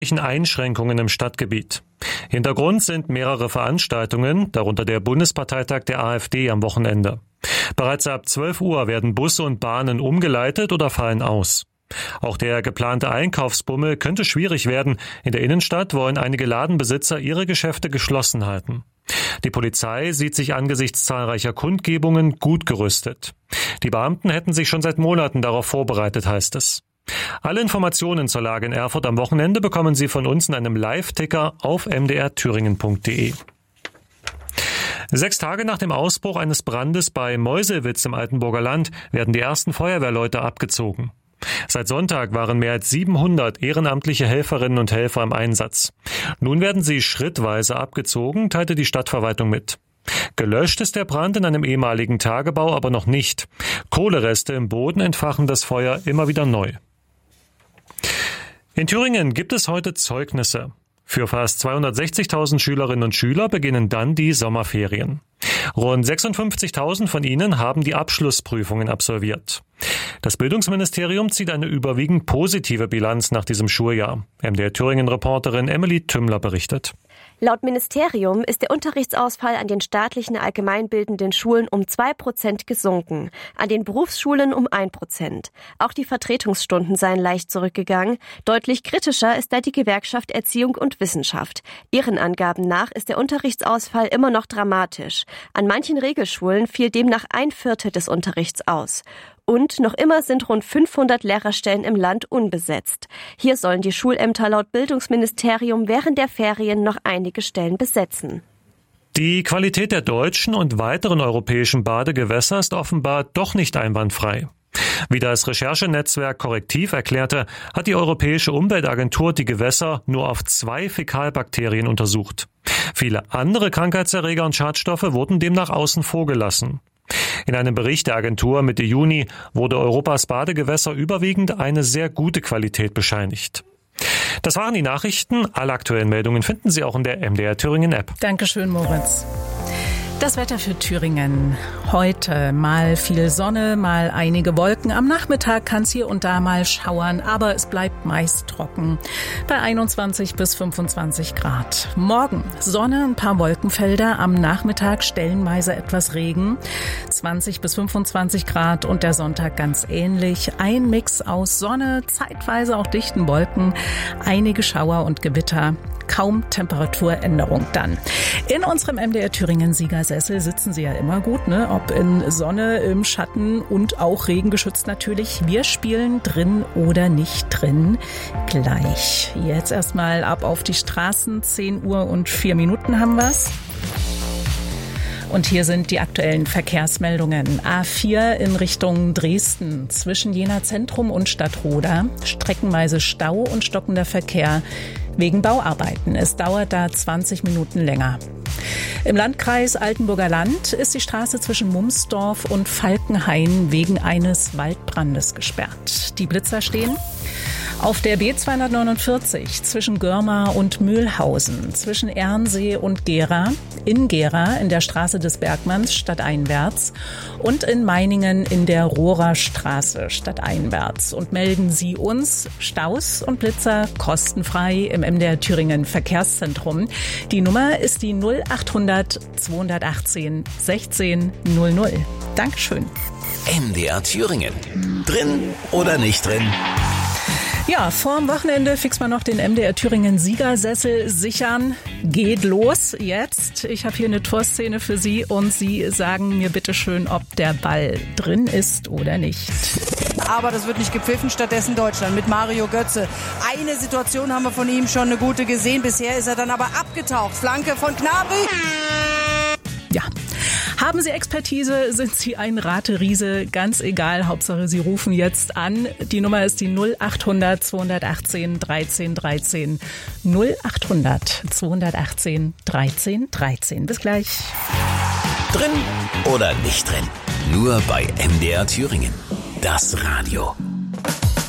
Einschränkungen im Stadtgebiet. Hintergrund sind mehrere Veranstaltungen, darunter der Bundesparteitag der AfD am Wochenende. Bereits ab 12 Uhr werden Busse und Bahnen umgeleitet oder fallen aus. Auch der geplante Einkaufsbummel könnte schwierig werden. In der Innenstadt wollen einige Ladenbesitzer ihre Geschäfte geschlossen halten. Die Polizei sieht sich angesichts zahlreicher Kundgebungen gut gerüstet. Die Beamten hätten sich schon seit Monaten darauf vorbereitet, heißt es. Alle Informationen zur Lage in Erfurt am Wochenende bekommen Sie von uns in einem Live-Ticker auf mdrthüringen.de. 6 Tage nach dem Ausbruch eines Brandes bei Meuselwitz im Altenburger Land werden die ersten Feuerwehrleute abgezogen. Seit Sonntag waren mehr als 700 ehrenamtliche Helferinnen und Helfer im Einsatz. Nun werden sie schrittweise abgezogen, teilte die Stadtverwaltung mit. Gelöscht ist der Brand in einem ehemaligen Tagebau aber noch nicht. Kohlereste im Boden entfachen das Feuer immer wieder neu. In Thüringen gibt es heute Zeugnisse. Für fast 260.000 Schülerinnen und Schüler beginnen dann die Sommerferien. Rund 56.000 von ihnen haben die Abschlussprüfungen absolviert. Das Bildungsministerium zieht eine überwiegend positive Bilanz nach diesem Schuljahr. MDR Thüringen-Reporterin Emily Tümmler berichtet. Laut Ministerium ist der Unterrichtsausfall an den staatlichen allgemeinbildenden Schulen um 2% gesunken, an den Berufsschulen um 1%. Auch die Vertretungsstunden seien leicht zurückgegangen. Deutlich kritischer ist da die Gewerkschaft Erziehung und Wissenschaft. Ihren Angaben nach ist der Unterrichtsausfall immer noch dramatisch. An manchen Regelschulen fiel demnach 1/4 des Unterrichts aus. Und noch immer sind rund 500 Lehrerstellen im Land unbesetzt. Hier sollen die Schulämter laut Bildungsministerium während der Ferien noch einige Stellen besetzen. Die Qualität der deutschen und weiteren europäischen Badegewässer ist offenbar doch nicht einwandfrei. Wie das Recherchenetzwerk Korrektiv erklärte, hat die Europäische Umweltagentur die Gewässer nur auf 2 Fäkalbakterien untersucht. Viele andere Krankheitserreger und Schadstoffe wurden demnach außen vor gelassen. In einem Bericht der Agentur Mitte Juni wurde Europas Badegewässer überwiegend eine sehr gute Qualität bescheinigt. Das waren die Nachrichten. Alle aktuellen Meldungen finden Sie auch in der MDR Thüringen App. Dankeschön, Moritz. Das Wetter für Thüringen. Heute mal viel Sonne, mal einige Wolken. Am Nachmittag kann es hier und da mal schauern, aber es bleibt meist trocken. Bei 21 bis 25 Grad. Morgen Sonne, ein paar Wolkenfelder. Am Nachmittag stellenweise etwas Regen. 20 bis 25 Grad und der Sonntag ganz ähnlich. Ein Mix aus Sonne, zeitweise auch dichten Wolken, einige Schauer und Gewitter. Kaum Temperaturänderung dann. In unserem MDR Thüringen Siegersessel sitzen Sie ja immer gut, ne? Ob in Sonne, im Schatten und auch regengeschützt natürlich. Wir spielen drin oder nicht drin. Gleich. Jetzt erstmal ab auf die Straßen. 10 Uhr und 4 Minuten haben wir's. Und hier sind die aktuellen Verkehrsmeldungen. A4 in Richtung Dresden zwischen Jena Zentrum und Stadtroda. Streckenweise Stau und stockender Verkehr wegen Bauarbeiten. Es dauert da 20 Minuten länger. Im Landkreis Altenburger Land ist die Straße zwischen Mumsdorf und Falkenhain wegen eines Waldbrandes gesperrt. Die Blitzer stehen auf der B249 zwischen Görmar und Mühlhausen, zwischen Ernsee und Gera, in Gera in der Straße des Bergmanns stadteinwärts und in Meiningen in der Rohrer Straße stadteinwärts. Und melden Sie uns Staus und Blitzer kostenfrei im MDR Thüringen Verkehrszentrum. Die Nummer ist die 0800 218 16 00. Dankeschön. MDR Thüringen. Drin oder nicht drin? Ja, vorm Wochenende fix mal noch den MDR Thüringen Siegersessel sichern. Geht los jetzt. Ich habe hier eine Torszene für Sie und Sie sagen mir bitte schön, ob der Ball drin ist oder nicht. Aber das wird nicht gepfiffen, stattdessen Deutschland mit Mario Götze. Eine Situation haben wir von ihm schon eine gute gesehen. Bisher ist er dann aber abgetaucht. Flanke von Gnabry. Ja. Haben Sie Expertise, sind Sie ein Rateriese, ganz egal, Hauptsache Sie rufen jetzt an. Die Nummer ist die 0800 218 13 13. 0800 218 13 13. Bis gleich. Drin oder nicht drin? Nur bei MDR Thüringen. Das Radio.